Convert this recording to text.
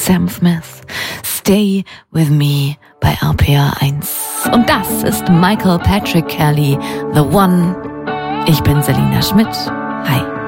Sam Smith, Stay With Me bei RPA 1. Und das ist Michael Patrick Kelly, The One. Ich bin Selina Schmidt. Hi.